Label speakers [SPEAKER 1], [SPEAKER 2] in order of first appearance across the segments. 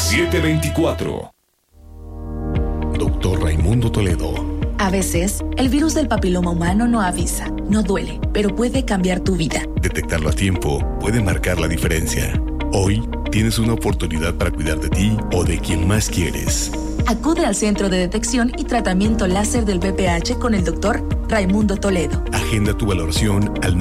[SPEAKER 1] 724.
[SPEAKER 2] Doctor Raimundo Toledo.
[SPEAKER 3] A veces, el virus del papiloma humano no avisa, no duele, pero puede cambiar tu vida.
[SPEAKER 2] Detectarlo a tiempo puede marcar la diferencia. Hoy tienes una oportunidad para cuidar de ti o de quien más quieres.
[SPEAKER 3] Acude al Centro de Detección y Tratamiento Láser del VPH con el Dr. Raimundo Toledo.
[SPEAKER 2] Agenda tu valoración al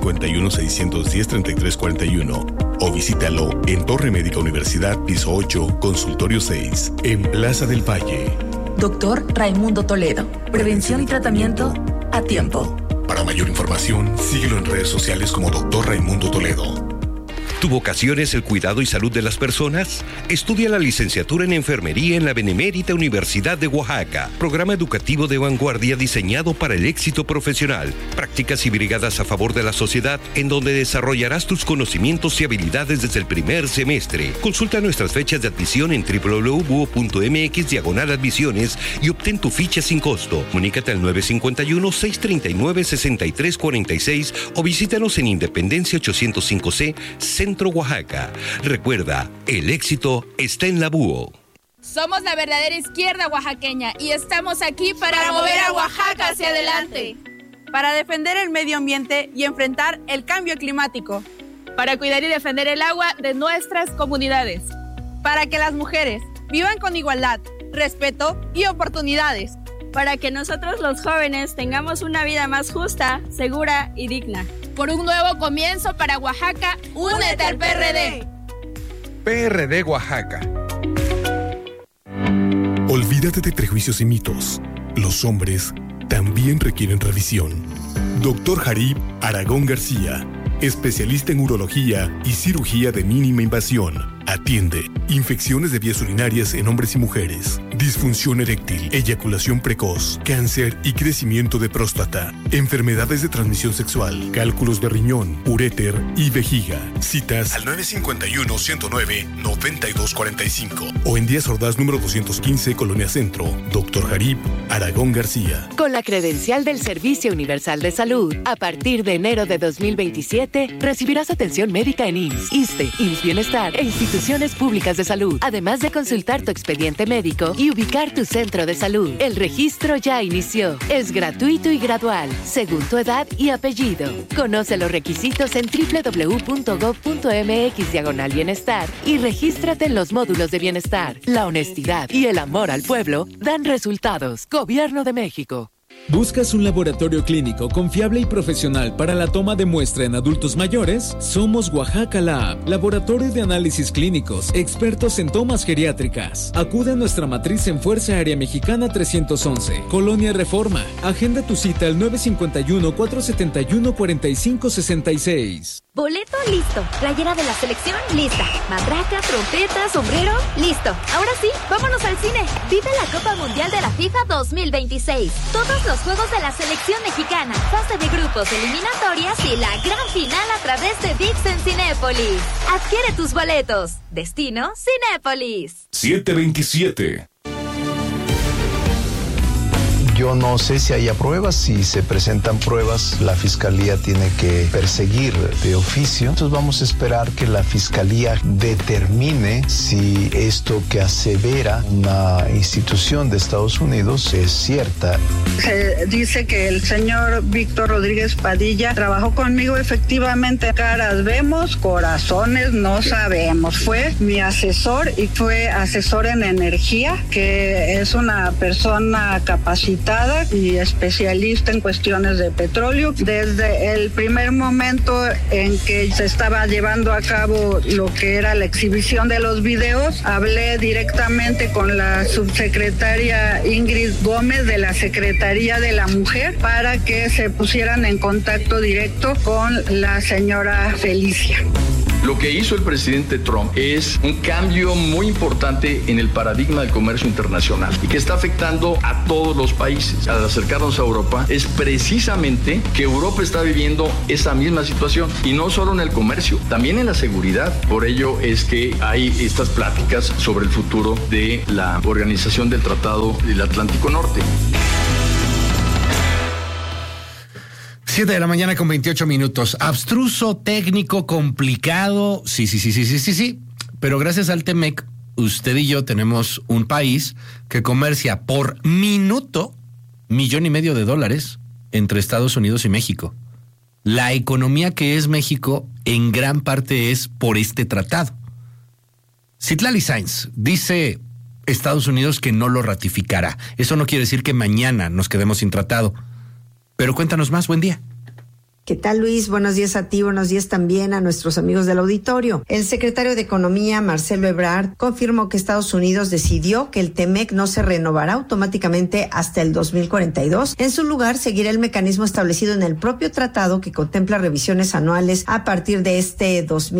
[SPEAKER 2] 951-610-3341 o visítalo en Torre Médica Universidad, piso 8, consultorio 6, en Plaza del Valle.
[SPEAKER 3] Dr. Raimundo Toledo. Prevención y tratamiento a tiempo.
[SPEAKER 2] Para mayor información, síguelo en redes sociales como Dr. Raimundo Toledo.
[SPEAKER 4] ¿Tu vocación es el cuidado y salud de las personas? Estudia la licenciatura en enfermería en la Benemérita Universidad de Oaxaca. Programa educativo de vanguardia diseñado para el éxito profesional. Prácticas y brigadas a favor de la sociedad en donde desarrollarás tus conocimientos y habilidades desde el primer semestre. Consulta nuestras fechas de admisión en www.buo.mx/admisiones y obtén tu ficha sin costo. Comunícate al 951-639-6346 o visítanos en Independencia 805C, Centro Oaxaca. Recuerda, el éxito está en la Búho.
[SPEAKER 5] Somos la verdadera izquierda oaxaqueña y estamos aquí para mover a Oaxaca hacia adelante.
[SPEAKER 6] Para defender el medio ambiente y enfrentar el cambio climático.
[SPEAKER 5] Para cuidar y defender el agua de nuestras comunidades.
[SPEAKER 6] Para que las mujeres vivan con igualdad, respeto y oportunidades.
[SPEAKER 7] Para que nosotros los jóvenes tengamos una vida más justa, segura y digna.
[SPEAKER 5] Por un nuevo comienzo para Oaxaca, únete al PRD.
[SPEAKER 8] PRD Oaxaca.
[SPEAKER 2] Olvídate de prejuicios y mitos. Los hombres también requieren revisión. Dr. Jarib Aragón García, especialista en urología y cirugía de mínima invasión. Atiende infecciones de vías urinarias en hombres y mujeres, disfunción eréctil, eyaculación precoz, cáncer y crecimiento de próstata, enfermedades de transmisión sexual, cálculos de riñón, uréter y vejiga. Citas al 951-109-9245 o en Díaz Ordaz número 215, Colonia Centro. Dr. Jarib Aragón García.
[SPEAKER 9] Con la credencial del Servicio Universal de Salud, a partir de enero de 2027, recibirás atención médica en IMSS, ISSSTE, IMSS Bienestar e instituciones públicas de salud, además de consultar tu expediente médico y ubicar tu centro de salud. El registro ya inició. Es gratuito y gradual, según tu edad y apellido. Conoce los requisitos en www.gov.mx/bienestar y regístrate en los módulos de bienestar. La honestidad y el amor al pueblo dan resultados. Gobierno de México.
[SPEAKER 10] ¿Buscas un laboratorio clínico confiable y profesional para la toma de muestra en adultos mayores? Somos Oaxaca Lab, laboratorio de análisis clínicos, expertos en tomas geriátricas. Acude a nuestra matriz en Fuerza Aérea Mexicana 311, Colonia Reforma. Agenda tu cita al 951-471-4566.
[SPEAKER 11] Boleto listo, playera de la selección lista, matraca, trompeta, sombrero listo. Ahora sí, vámonos al cine. Vive la Copa Mundial de la FIFA 2026. Todos los juegos de la selección mexicana, fase de grupos, eliminatorias y la gran final a través de ViX en Cinépolis. Adquiere tus boletos. Destino Cinépolis.
[SPEAKER 1] 727.
[SPEAKER 12] Yo no sé si haya pruebas, si se presentan pruebas, la Fiscalía tiene que perseguir de oficio. Entonces vamos a esperar que la Fiscalía determine si esto que asevera una institución de Estados Unidos es cierta.
[SPEAKER 13] Se dice que el señor Víctor Rodríguez Padilla trabajó conmigo, efectivamente. Caras vemos, corazones no sabemos. Fue mi asesor y fue asesor en energía, que es una persona capacitada y especialista en cuestiones de petróleo. Desde el primer momento en que se estaba llevando a cabo lo que era la exhibición de los videos, hablé directamente con la subsecretaria Ingrid Gómez de la Secretaría de la Mujer para que se pusieran en contacto directo con la señora Felicia.
[SPEAKER 14] Lo que hizo el presidente Trump es un cambio muy importante en el paradigma del comercio internacional y que está afectando a todos los países. Al acercarnos a Europa, es precisamente que Europa está viviendo esa misma situación, y no solo en el comercio, también en la seguridad. Por ello es que hay estas pláticas sobre el futuro de la Organización del Tratado del Atlántico Norte.
[SPEAKER 15] 7 de la mañana con 28 minutos. Abstruso, técnico, complicado. Sí. Pero gracias al TEMEC
[SPEAKER 1] usted y yo tenemos un país que comercia por minuto $1.5 million entre Estados Unidos y México. La economía que es México en gran parte es por este tratado. Citlali Sainz dice Estados Unidos que no lo ratificará. Eso no quiere decir que mañana nos quedemos sin tratado. Pero cuéntanos más, buen día.
[SPEAKER 16] ¿Qué tal, Luis? Buenos días a ti, buenos días también a nuestros amigos del auditorio. El secretario de Economía, Marcelo Ebrard, confirmó que Estados Unidos decidió que el TEMEC no se renovará automáticamente hasta el 2042. En su lugar, seguirá el mecanismo establecido en el propio tratado que contempla revisiones anuales a partir de este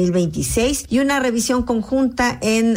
[SPEAKER 16] 2026 y una revisión conjunta en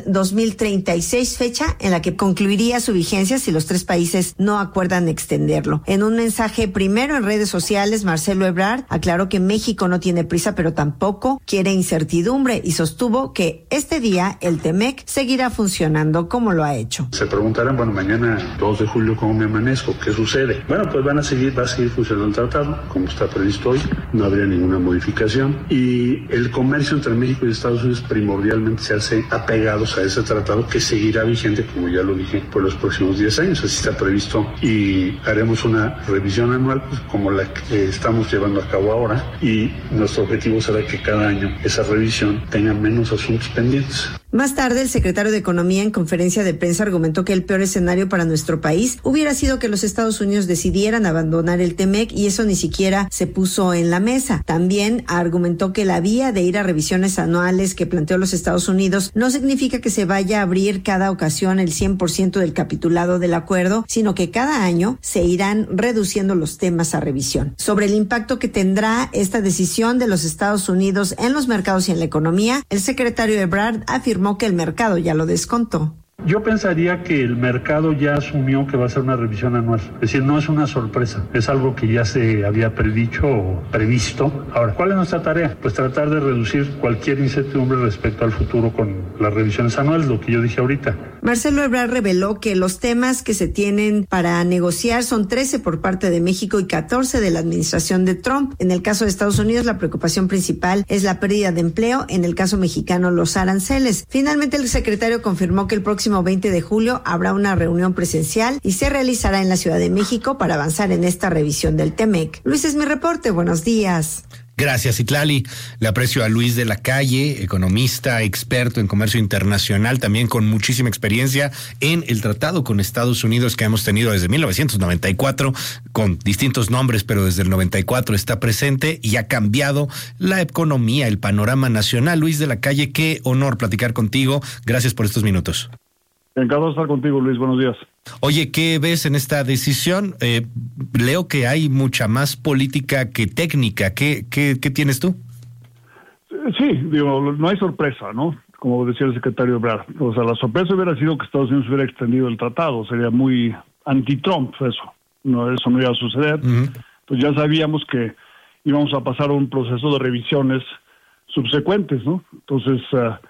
[SPEAKER 16] 2036, fecha en la que concluiría su vigencia si los tres países no acuerdan extenderlo. En un mensaje primero en redes sociales, Marcelo Ebrard aclaró que México no tiene prisa, pero tampoco quiere incertidumbre y sostuvo que este día el TEMEC seguirá funcionando como lo ha hecho.
[SPEAKER 17] Se preguntarán, bueno, mañana 2 de julio, ¿cómo me amanezco? ¿Qué sucede? Bueno, pues va a seguir funcionando el tratado, como está previsto hoy, no habría ninguna modificación y el comercio entre México y Estados Unidos primordialmente se hace apegados a ese tratado que seguirá vigente, como ya lo dije, por los próximos 10 años, así está previsto y haremos una revisión anual pues, como la que estamos llevando a cabo ahora y nuestro objetivo será que cada año esa revisión tenga menos asuntos pendientes.
[SPEAKER 16] Más tarde, el secretario de Economía en conferencia de prensa argumentó que el peor escenario para nuestro país hubiera sido que los Estados Unidos decidieran abandonar el TEMEC y eso ni siquiera se puso en la mesa. También argumentó que la vía de ir a revisiones anuales que planteó los Estados Unidos no significa que se vaya a abrir cada ocasión el 100% del capitulado del acuerdo, sino que cada año se irán reduciendo los temas a revisión. Sobre el impacto que tendrá esta decisión de los Estados Unidos en los mercados y en la economía, el secretario Ebrard afirmó que el mercado ya lo descontó.
[SPEAKER 17] Yo pensaría que el mercado ya asumió que va a ser una revisión anual. Es decir, no es una sorpresa, es algo que ya se había predicho o previsto. Ahora, ¿cuál es nuestra tarea? Pues tratar de reducir cualquier incertidumbre respecto al futuro con las revisiones anuales, lo que yo dije ahorita.
[SPEAKER 16] Marcelo Ebrard reveló que los temas que se tienen para negociar son 13 por parte de México y 14 de la administración de Trump. En el caso de Estados Unidos, la preocupación principal es la pérdida de empleo. En el caso mexicano, los aranceles. Finalmente, el secretario confirmó que el próximo 20 de julio habrá una reunión presencial y se realizará en la Ciudad de México para avanzar en esta revisión del TEMEC. Luis, es mi reporte. Buenos días.
[SPEAKER 1] Gracias, Citlali. Le aprecio a Luis de la Calle, economista, experto en comercio internacional, también con muchísima experiencia en el tratado con Estados Unidos que hemos tenido desde 1994, con distintos nombres, pero desde el 94 está presente y ha cambiado la economía, el panorama nacional. Luis de la Calle, qué honor platicar contigo. Gracias por estos minutos.
[SPEAKER 18] Encantado de estar contigo, Luis. Buenos días.
[SPEAKER 1] Oye, ¿qué ves en esta decisión? Leo que hay mucha más política que técnica. ¿Qué tienes tú?
[SPEAKER 18] Sí, digo, no hay sorpresa, ¿no? Como decía el secretario Ebrard. O sea, la sorpresa hubiera sido que Estados Unidos hubiera extendido el tratado. Sería muy anti-Trump eso. No, eso no iba a suceder. Pues ya sabíamos que íbamos a pasar un proceso de revisiones subsecuentes, ¿no? Entonces,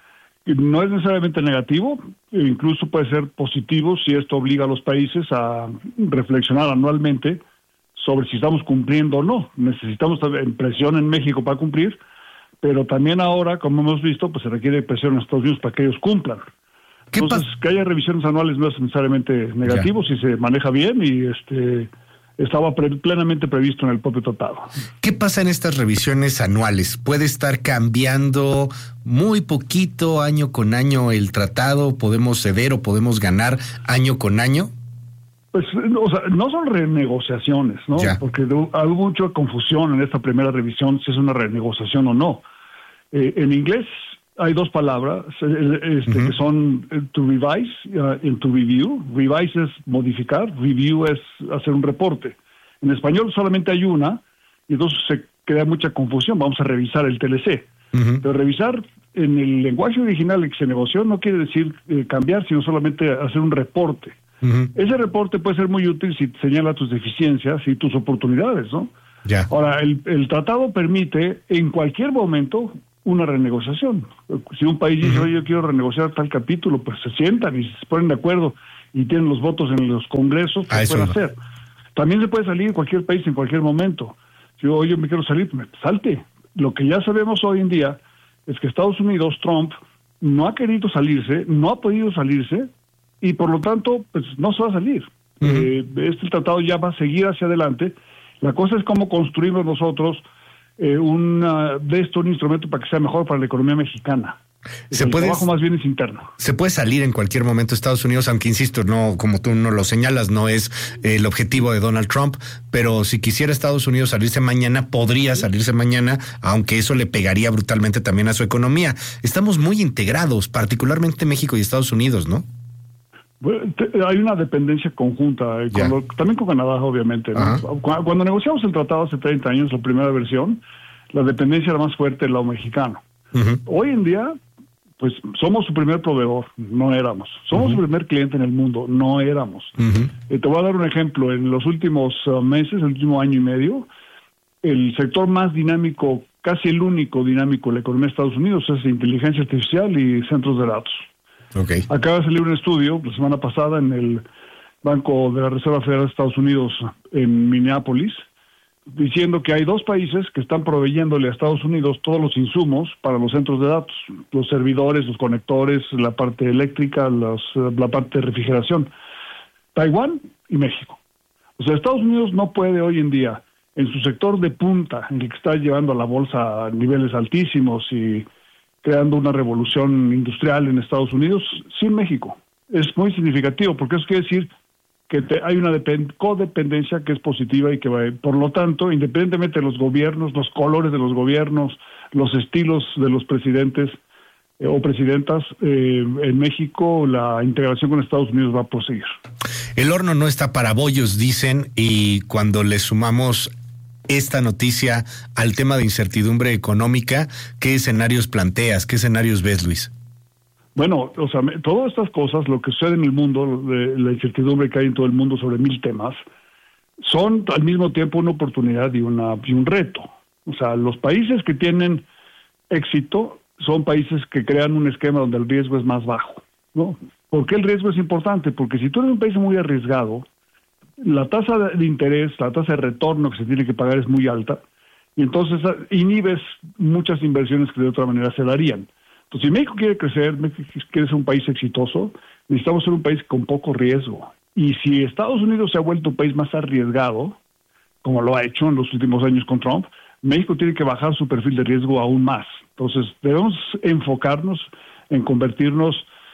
[SPEAKER 18] no es necesariamente negativo, incluso puede ser positivo si esto obliga a los países a reflexionar anualmente sobre si estamos cumpliendo o no. Necesitamos presión en México para cumplir, pero también ahora, como hemos visto, pues se requiere presión en Estados Unidos para que ellos cumplan. Entonces, que haya revisiones anuales no es necesariamente negativo si se maneja bien y estaba plenamente previsto en el propio tratado.
[SPEAKER 1] ¿Qué pasa en estas revisiones anuales? ¿Puede estar cambiando muy poquito año con año el tratado? ¿Podemos ceder o podemos ganar año con año?
[SPEAKER 18] Pues, o sea, no son renegociaciones, ¿no? Porque hubo mucha confusión en esta primera revisión si es una renegociación o no. En inglés hay dos palabras que son to revise y to review. Revise es modificar, review es hacer un reporte. En español solamente hay una y entonces se crea mucha confusión. Vamos a revisar el TLC. Pero revisar en el lenguaje original en que se negoció no quiere decir cambiar, sino solamente hacer un reporte. Ese reporte puede ser muy útil si señala tus deficiencias y tus oportunidades, ¿no? Ahora, el tratado permite en cualquier momento una renegociación. Si un país dice, oye, yo quiero renegociar tal capítulo, pues se sientan y se ponen de acuerdo y tienen los votos en los congresos, pues pueden hacer. También se puede salir en cualquier país en cualquier momento. Si oye, yo me quiero salir, pues salte. Lo que ya sabemos hoy en día es que Estados Unidos, Trump, no ha querido salirse, no ha podido salirse, y por lo tanto, pues no se va a salir. Este tratado ya va a seguir hacia adelante. La cosa es cómo construimos nosotros un instrumento para que sea mejor para la economía mexicana. El trabajo más bien es interno.
[SPEAKER 1] Se puede salir en cualquier momento Estados Unidos, aunque insisto, no, como tú no lo señalas, no es el objetivo de Donald Trump, pero si quisiera Estados Unidos salirse mañana, podría salirse mañana, aunque eso le pegaría brutalmente también a su economía. Estamos muy integrados, particularmente México y Estados Unidos, ¿no?
[SPEAKER 18] Bueno, hay una dependencia conjunta, también con Canadá, obviamente, ¿no? Cuando negociamos el tratado hace 30 años, la primera versión, la dependencia era más fuerte del lado mexicano. Hoy en día, pues somos su primer proveedor, no éramos. Somos su primer cliente en el mundo, no éramos. Te voy a dar un ejemplo. En los últimos meses, el último año y medio, el sector más dinámico, casi el único dinámico en la economía de Estados Unidos es inteligencia artificial y centros de datos. Acaba de salir un estudio la semana pasada en el Banco de la Reserva Federal de Estados Unidos en Minneapolis, diciendo que hay 2 países que están proveyéndole a Estados Unidos todos los insumos para los centros de datos, los servidores, los conectores, la parte eléctrica, la parte de refrigeración, Taiwán y México. O sea, Estados Unidos no puede hoy en día, en su sector de punta, en el que está llevando a la bolsa a niveles altísimos y creando una revolución industrial en Estados Unidos, sin México. Es muy significativo, porque eso quiere decir que hay una codependencia que es positiva y que va, por lo tanto, independientemente de los gobiernos, los colores de los gobiernos, los estilos de los presidentes o presidentas, en México la integración con Estados Unidos va a proseguir.
[SPEAKER 1] El horno no está para bollos, dicen, y cuando le sumamos esta noticia al tema de incertidumbre económica, ¿qué escenarios planteas? ¿Qué escenarios ves, Luis?
[SPEAKER 18] Bueno, o sea, todas estas cosas, lo que sucede en el mundo, la incertidumbre que hay en todo el mundo sobre 1000 temas, son al mismo tiempo una oportunidad y un reto. O sea, los países que tienen éxito son países que crean un esquema donde el riesgo es más bajo, ¿no? ¿Por qué el riesgo es importante? Porque si tú eres un país muy arriesgado, la tasa de interés, la tasa de retorno que se tiene que pagar es muy alta, y entonces inhibes muchas inversiones que de otra manera se darían. Entonces, si México quiere crecer, México quiere ser un país exitoso, necesitamos ser un país con poco riesgo. Y si Estados Unidos se ha vuelto un país más arriesgado, como lo ha hecho en los últimos años con Trump, México tiene que bajar su perfil de riesgo aún más. Entonces, debemos enfocarnos en convertirnos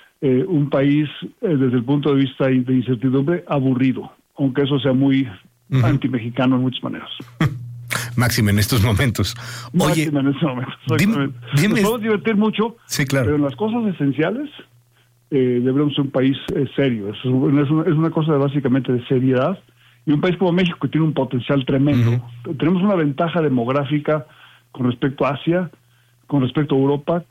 [SPEAKER 18] un país, desde el punto de vista de incertidumbre, aburrido, aunque eso sea muy anti-mexicano en muchas maneras.
[SPEAKER 1] Máxime en estos momentos. Oye,
[SPEAKER 18] en estos momentos. Nos podemos divertir mucho,
[SPEAKER 1] sí, claro,
[SPEAKER 18] pero en las cosas esenciales debemos ser un país serio. Es una cosa básicamente de seriedad, y un país como México que tiene un potencial tremendo. Tenemos una ventaja demográfica con respecto a Asia, con respecto a Europa,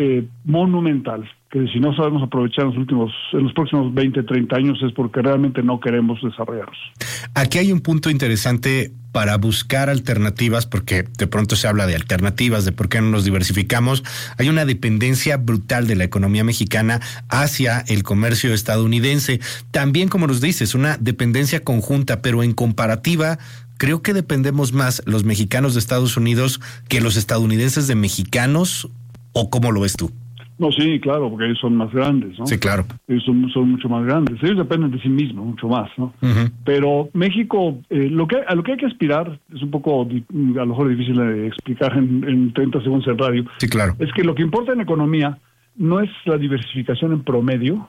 [SPEAKER 18] monumental, que si no sabemos aprovechar en los próximos 20, 30 años es porque realmente no queremos desarrollarnos.
[SPEAKER 1] Aquí hay un punto interesante para buscar alternativas, porque de pronto se habla de alternativas, de por qué no nos diversificamos. Hay una dependencia brutal de la economía mexicana hacia el comercio estadounidense. También, como nos dices, una dependencia conjunta, pero en comparativa, creo que dependemos más los mexicanos de Estados Unidos que los estadounidenses de mexicanos, ¿o cómo lo ves tú?
[SPEAKER 18] No, sí, claro, porque ellos son más grandes, ¿no?
[SPEAKER 1] Sí, claro.
[SPEAKER 18] Ellos son mucho más grandes. Ellos dependen de sí mismos, mucho más, ¿no? Pero México, a lo que hay que aspirar, es un poco, a lo mejor difícil de explicar en 30 segundos en radio.
[SPEAKER 1] Sí, claro.
[SPEAKER 18] Es que lo que importa en economía no es la diversificación en promedio,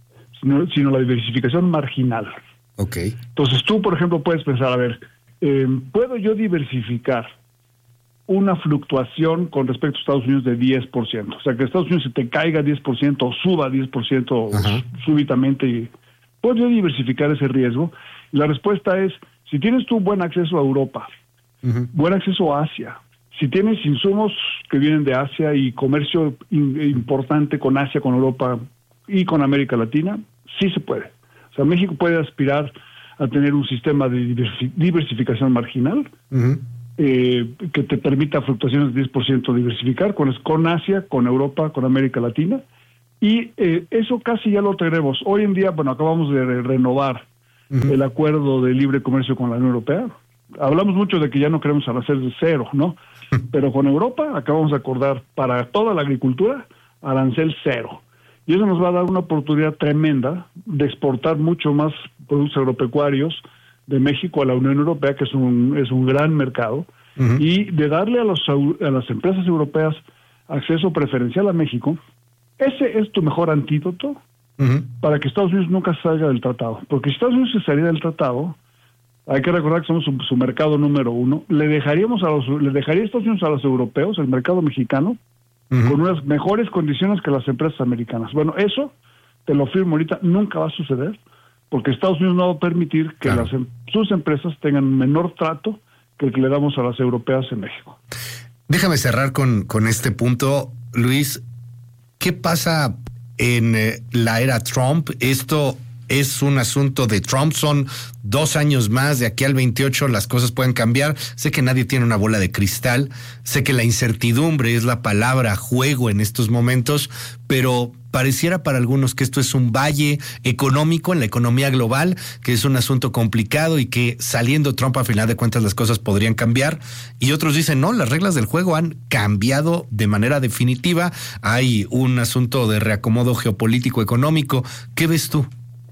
[SPEAKER 18] sino la diversificación marginal.
[SPEAKER 1] Ok.
[SPEAKER 18] Entonces tú, por ejemplo, puedes pensar, a ver, ¿puedo yo diversificar una fluctuación con respecto a Estados Unidos de 10%? O sea, que Estados Unidos se te caiga 10% o suba 10% súbitamente. Y ¿puedo yo diversificar ese riesgo? Y la respuesta es, si tienes tú buen acceso a Europa, buen acceso a Asia, si tienes insumos que vienen de Asia y comercio importante con Asia, con Europa y con América Latina, sí se puede. O sea, México puede aspirar a tener un sistema de diversificación marginal, que te permita fluctuaciones de 10% diversificar con Asia, con Europa, con América Latina, y eso casi ya lo tenemos. Hoy en día, bueno, acabamos de renovar el acuerdo de libre comercio con la Unión Europea. Hablamos mucho de que ya no queremos hacer de cero, ¿no? Pero con Europa acabamos de acordar para toda la agricultura arancel cero. Y eso nos va a dar una oportunidad tremenda de exportar mucho más productos agropecuarios de México a la Unión Europea, que es un gran mercado, y de darle a las empresas europeas acceso preferencial a México. Ese es tu mejor antídoto para que Estados Unidos nunca salga del tratado. Porque si Estados Unidos se saliera del tratado, hay que recordar que somos su mercado número uno, le dejaría Estados Unidos a los europeos, el mercado mexicano, con unas mejores condiciones que las empresas americanas. Bueno, eso, te lo firmo ahorita, nunca va a suceder, porque Estados Unidos no va a permitir que sus empresas tengan menor trato que el que le damos a las europeas en México.
[SPEAKER 1] Déjame cerrar con este punto, Luis. ¿Qué pasa en la era Trump? Esto es un asunto de Trump, son 2 años más, de aquí al 28 las cosas pueden cambiar. Sé que nadie tiene una bola de cristal, sé que la incertidumbre es la palabra juego en estos momentos, pero pareciera para algunos que esto es un valle económico en la economía global, que es un asunto complicado y que saliendo Trump a final de cuentas las cosas podrían cambiar. Y otros dicen, no, las reglas del juego han cambiado de manera definitiva. Hay un asunto de reacomodo geopolítico económico. ¿Qué ves tú?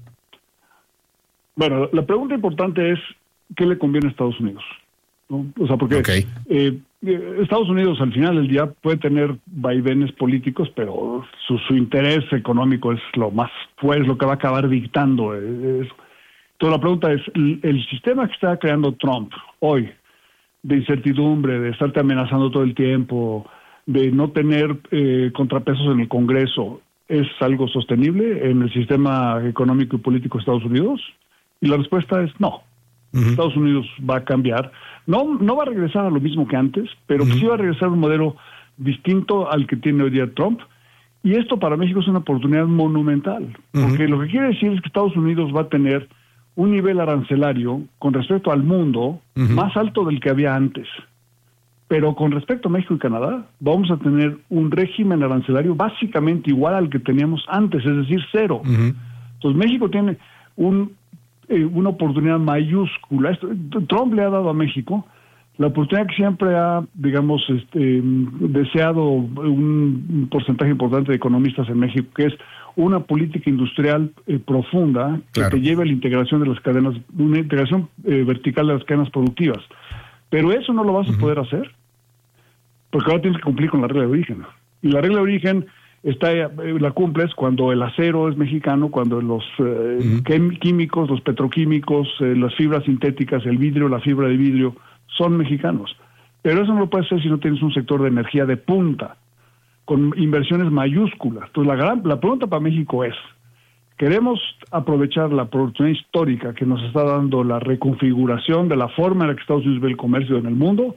[SPEAKER 18] Bueno, la pregunta importante es, ¿qué le conviene a Estados Unidos? ¿No? O sea, porque Estados Unidos al final del día puede tener vaivenes políticos, pero su interés económico es lo que va a acabar dictando. Entonces la pregunta es, el sistema que está creando Trump hoy, de incertidumbre, de estarte amenazando todo el tiempo, de no tener contrapesos en el Congreso, ¿es algo sostenible en el sistema económico y político de Estados Unidos? Y la respuesta es no. Estados Unidos va a cambiar. No va a regresar a lo mismo que antes, pero sí va a regresar a un modelo distinto al que tiene hoy día Trump. Y esto para México es una oportunidad monumental, porque lo que quiere decir es que Estados Unidos va a tener un nivel arancelario con respecto al mundo más alto del que había antes. Pero con respecto a México y Canadá, vamos a tener un régimen arancelario básicamente igual al que teníamos antes, es decir, cero. Entonces México tiene una oportunidad mayúscula. Trump le ha dado a México la oportunidad que siempre ha, digamos, deseado un porcentaje importante de economistas en México, que es una política industrial profunda que te lleve a la integración de las cadenas, una integración vertical de las cadenas productivas. Pero eso no lo vas a poder hacer, porque ahora tienes que cumplir con la regla de origen. Y la regla de origen la cumples cuando el acero es mexicano, cuando los químicos, los petroquímicos, las fibras sintéticas, el vidrio, la fibra de vidrio, son mexicanos. Pero eso no lo puedes hacer si no tienes un sector de energía de punta, con inversiones mayúsculas. Entonces la pregunta para México es, ¿queremos aprovechar la oportunidad histórica que nos está dando la reconfiguración de la forma en la que Estados Unidos ve el comercio en el mundo?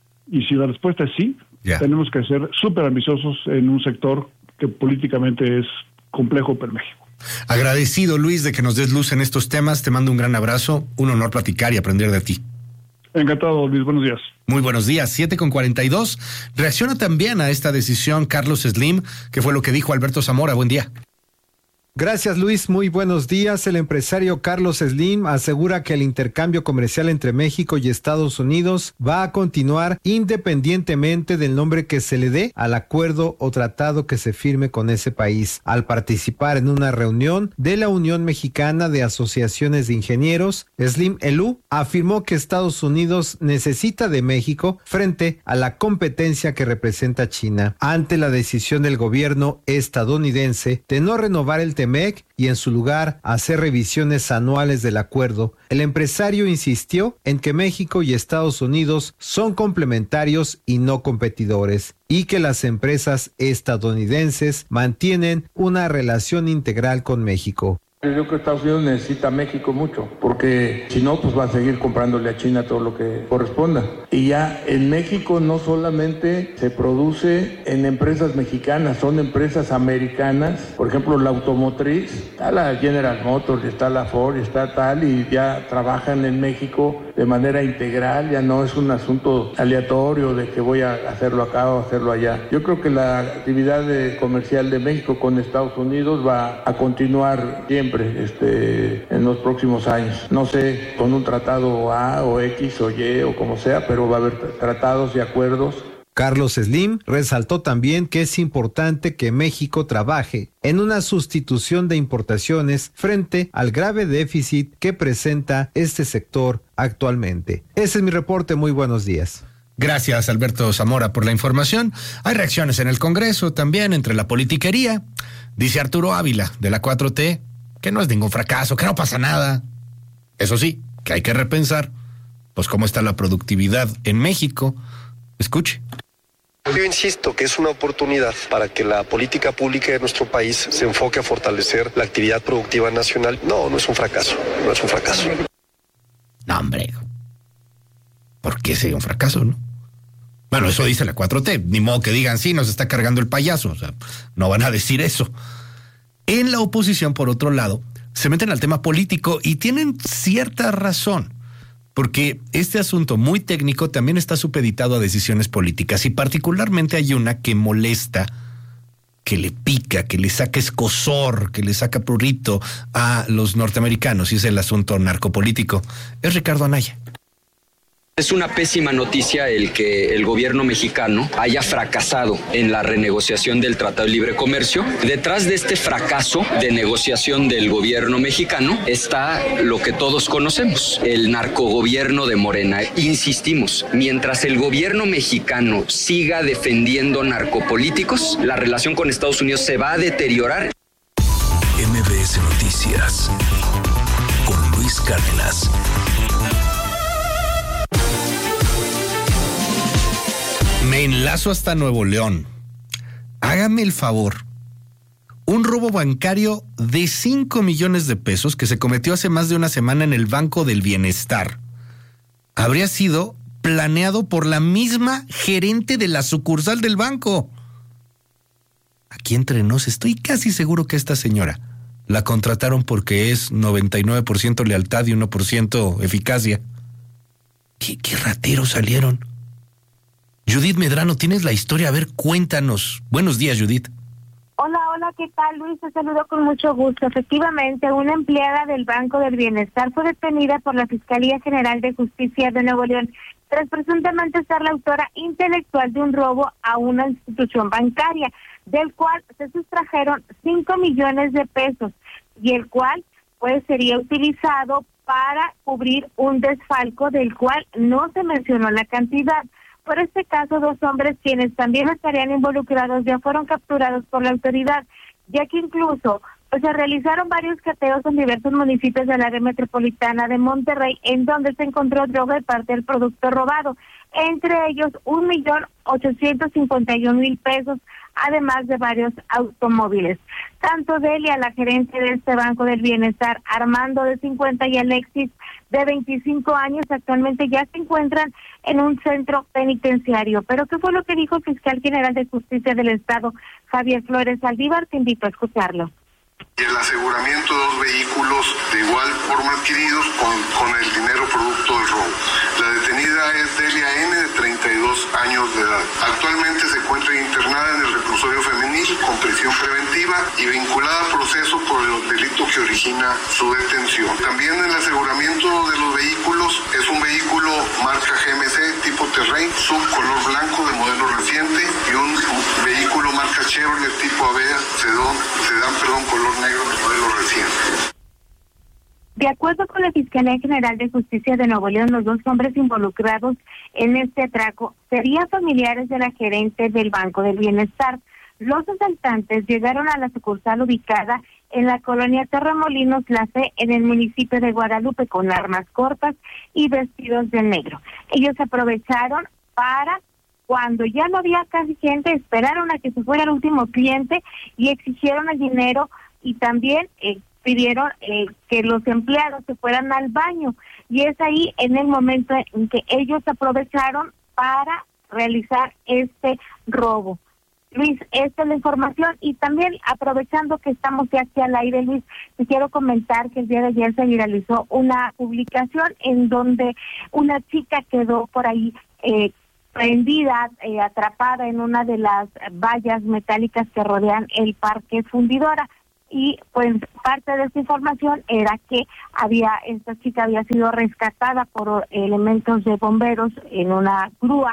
[SPEAKER 18] Y si la respuesta es sí, tenemos que ser súper ambiciosos en un sector que políticamente es complejo para México.
[SPEAKER 1] Agradecido, Luis, de que nos des luz en estos temas. Te mando un gran abrazo, un honor platicar y aprender de ti.
[SPEAKER 18] Encantado, Luis. Buenos días.
[SPEAKER 1] Muy buenos días. 7:42. Reacciona también a esta decisión Carlos Slim, que fue lo que dijo Alberto Zamora. Buen día.
[SPEAKER 19] Gracias, Luis. Muy buenos días. El empresario Carlos Slim asegura que el intercambio comercial entre México y Estados Unidos va a continuar independientemente del nombre que se le dé al acuerdo o tratado que se firme con ese país. Al participar en una reunión de la Unión Mexicana de Asociaciones de Ingenieros, Slim Elú afirmó que Estados Unidos necesita de México frente a la competencia que representa China. Ante la decisión del gobierno estadounidense de no renovar el TEMEC y en su lugar hacer revisiones anuales del acuerdo, el empresario insistió en que México y Estados Unidos son complementarios y no competidores, y que las empresas estadounidenses mantienen una relación integral con México.
[SPEAKER 20] Yo creo que Estados Unidos necesita a México mucho, porque si no, pues va a seguir comprándole a China todo lo que corresponda. Y ya en México no solamente se produce en empresas mexicanas, son empresas americanas. Por ejemplo, la automotriz, está la General Motors, está la Ford, está tal, y ya trabajan en México de manera integral, ya no es un asunto aleatorio de que voy a hacerlo acá o hacerlo allá. Yo creo que la actividad comercial de México con Estados Unidos va a continuar siempre en los próximos años. No sé, con un tratado A o X o Y o como sea, pero va a haber tratados y acuerdos
[SPEAKER 19] Carlos Slim resaltó también que es importante que México trabaje en una sustitución de importaciones frente al grave déficit que presenta este sector actualmente. Ese es mi reporte, muy buenos días.
[SPEAKER 1] Gracias, Alberto Zamora, por la información. Hay reacciones en el Congreso también entre la politiquería. Dice Arturo Ávila, de la 4T, que no es ningún fracaso, que no pasa nada. Eso sí, que hay que repensar, pues, cómo está la productividad en México. Escuche.
[SPEAKER 21] Yo insisto que es una oportunidad para que la política pública de nuestro país se enfoque a fortalecer la actividad productiva nacional. No es un fracaso, no es un fracaso.
[SPEAKER 1] No, hombre, ¿por qué sería un fracaso, no? Bueno, eso dice la 4T, ni modo que digan, sí, nos está cargando el payaso, o sea, no van a decir eso. En la oposición, por otro lado, se meten al tema político y tienen cierta razón. Porque este asunto muy técnico también está supeditado a decisiones políticas y particularmente hay una que molesta, que le pica, que le saca escozor, que le saca prurito a los norteamericanos y es el asunto narcopolítico. Es Ricardo Anaya.
[SPEAKER 22] Es una pésima noticia el que el gobierno mexicano haya fracasado en la renegociación del Tratado de Libre Comercio. Detrás de este fracaso de negociación del gobierno mexicano está lo que todos conocemos, el narcogobierno de Morena. Insistimos, mientras el gobierno mexicano siga defendiendo narcopolíticos, la relación con Estados Unidos se va a deteriorar.
[SPEAKER 23] MBS Noticias con Luis Cárdenas.
[SPEAKER 1] Me enlazo hasta Nuevo León. Hágame el favor. Un robo bancario de 5 millones de pesos que se cometió hace más de una semana en el Banco del Bienestar habría sido planeado por la misma gerente de la sucursal del banco. Aquí entre nos, estoy casi seguro que esta señora la contrataron porque es 99% lealtad y 1% eficacia. ¿Qué rateros salieron? Judith Medrano, tienes la historia, a ver, cuéntanos. Buenos días, Judith.
[SPEAKER 24] Hola, ¿qué tal, Luis? Te saludo con mucho gusto. Efectivamente, una empleada del Banco del Bienestar fue detenida por la Fiscalía General de Justicia de Nuevo León tras presuntamente ser la autora intelectual de un robo a una institución bancaria, del cual se sustrajeron 5 millones de pesos y el cual pues sería utilizado para cubrir un desfalco del cual no se mencionó la cantidad. Por este caso, 2 hombres quienes también estarían involucrados ya fueron capturados por la autoridad, ya que incluso pues se realizaron varios cateos en diversos municipios del área metropolitana de Monterrey, en donde se encontró droga y parte del producto robado, entre ellos 1.851.000 pesos, además de varios automóviles. Tanto Delia, la gerente de este Banco del Bienestar, Armando, de 50, y Alexis, de 25 años, actualmente ya se encuentran en un centro penitenciario. Pero ¿qué fue lo que dijo el fiscal general de Justicia del Estado, Javier Flores Saldívar? Te invito a escucharlo.
[SPEAKER 25] Y el aseguramiento de 2 vehículos de igual forma adquiridos con el dinero producto del robo. La detenida es Delia N., de 32 años de edad. Actualmente se encuentra internada en el reclusorio femenil con prisión preventiva y vinculada a proceso por el delito que origina su detención. También el aseguramiento de los vehículos es un vehículo marca GMC tipo Terrain, subcolor blanco de modelo reciente, y un vehículo marca Chevrolet tipo Avea, sedán, color negro de modelo reciente.
[SPEAKER 24] De acuerdo con la Fiscalía General de Justicia de Nuevo León, los 2 hombres involucrados en este atraco serían familiares de la gerente del Banco del Bienestar. Los asaltantes llegaron a la sucursal ubicada en la colonia Torremolinos La Fe, en el municipio de Guadalupe, con armas cortas y vestidos de negro. Ellos aprovecharon para, cuando ya no había casi gente, esperaron a que se fuera el último cliente y exigieron el dinero, y también pidieron que los empleados se fueran al baño, y es ahí en el momento en que ellos aprovecharon para realizar este robo. Luis, esta es la información, y también aprovechando que estamos ya aquí al aire, Luis, te quiero comentar que el día de ayer se viralizó una publicación en donde una chica quedó por ahí prendida, atrapada en una de las vallas metálicas que rodean el Parque Fundidora. Y pues parte de esta información era que esta chica había sido rescatada por elementos de bomberos en una grúa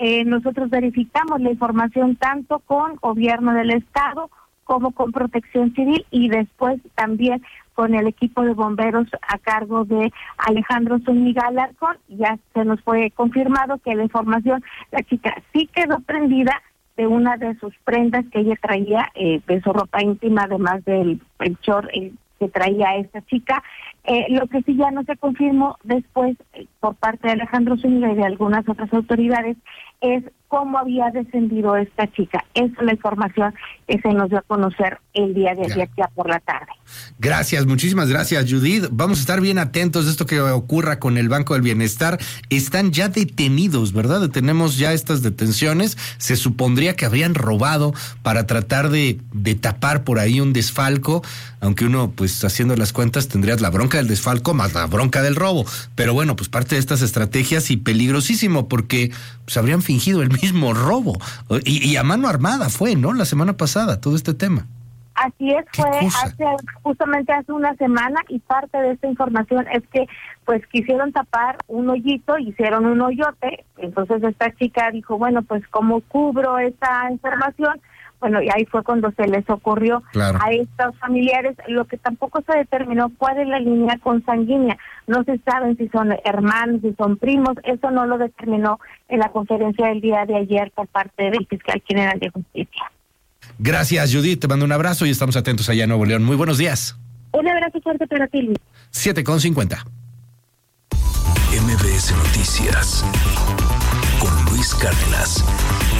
[SPEAKER 24] nosotros verificamos la información tanto con gobierno del estado como con Protección Civil y después también con el equipo de bomberos a cargo de Alejandro Zúñiga Alarcón. Ya se nos fue confirmado que la información, la chica sí quedó prendida de una de sus prendas que ella traía, de su ropa íntima, además del short que traía esta chica. Lo que sí ya no se confirmó después por parte de Alejandro Zúñiga y de algunas otras autoridades es cómo había descendido esta chica. Esa es la información que se nos dio a conocer el día de ayer, ya por la tarde.
[SPEAKER 1] Gracias, muchísimas gracias, Judith. Vamos a estar bien atentos de esto que ocurra con el Banco del Bienestar. Están ya detenidos, ¿verdad? Tenemos ya estas detenciones. Se supondría que habrían robado para tratar de tapar por ahí un desfalco, aunque uno, pues haciendo las cuentas, tendrías la bronca del desfalco más la bronca del robo. Pero bueno, pues parte de estas estrategias y peligrosísimo porque pues habrían fingido el mismo robo. Y a mano armada fue, ¿no? La semana pasada, todo este tema.
[SPEAKER 24] Así es, fue justamente hace una semana, y parte de esta información es que pues quisieron tapar un hoyito, hicieron un hoyote. Entonces esta chica dijo, bueno, pues ¿cómo cubro esa información? Bueno, y ahí fue cuando se les ocurrió a estos familiares. Lo que tampoco se determinó cuál es la línea consanguínea. No se saben si son hermanos, si son primos. Eso no lo determinó en la conferencia del día de ayer por parte del fiscal general de justicia.
[SPEAKER 1] Gracias, Judith. Te mando un abrazo y estamos atentos allá en Nuevo León. Muy buenos días.
[SPEAKER 24] Un abrazo fuerte para ti, Luis.
[SPEAKER 1] 7:50.
[SPEAKER 23] MBS Noticias con Luis Cárdenas.